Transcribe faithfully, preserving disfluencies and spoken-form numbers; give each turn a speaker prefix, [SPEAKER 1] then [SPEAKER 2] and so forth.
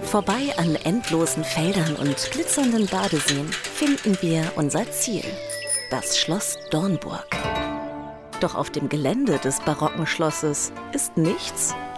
[SPEAKER 1] Vorbei an endlosen Feldern und glitzernden Badeseen finden wir unser Ziel, das Schloss Dornburg. Doch auf dem Gelände des barocken Schlosses ist nichts